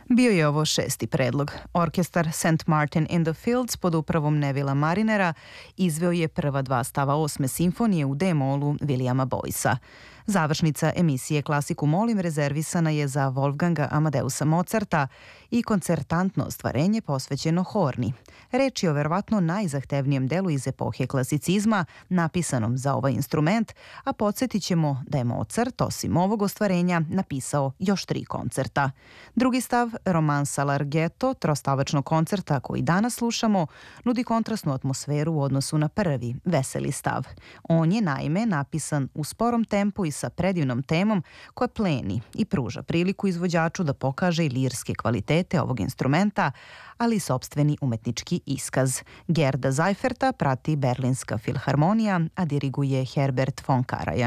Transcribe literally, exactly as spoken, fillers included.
Bio je ovo šesti predlog. Orkestar Saint Martin in the Fields pod upravom Nevila Marinera izveo je prva dva stava osme simfonije u D-molu Williama Boycea. Završnica emisije Klasiku molim rezervisana je za Wolfganga Amadeusa Mozarta i koncertantno ostvarenje posvećeno horni. Reč je o verovatno najzahtevnijem delu iz epohe klasicizma, napisanom za ovaj instrument, a podsjetit ćemo da je Mozart, osim ovog ostvarenja, napisao još tri koncerta. Drugi stav, romansa Larghetto, trostavačnog koncerta koji danas slušamo, nudi kontrastnu atmosferu u odnosu na prvi, veseli stav. On je, naime, napisan u sporom tempu i sa predivnom temom koja pleni i pruža priliku izvođaču da pokaže i lirske kvalitete ovog instrumenta, ali i sopstveni umetnički iskaz. Gerda Seiferta prati Berlinska filharmonija, a diriguje Herbert von Karajan.